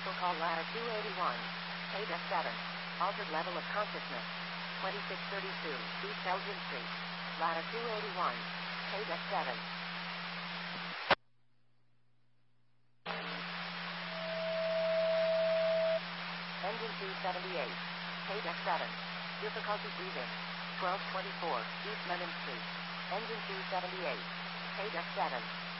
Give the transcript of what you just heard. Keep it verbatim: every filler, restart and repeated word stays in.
Missile call ladder two eighty-one. Pay deck seven. Altered level of consciousness. twenty-six thirty-two, East Elgin Street. Ladder two eighty-one. Pay deck seven. Engine two seventy-eight. Pay deck seven. Difficulty breathing. twelve twenty-four, East Lemon Street. Engine two seventy-eight. Pay deck seven.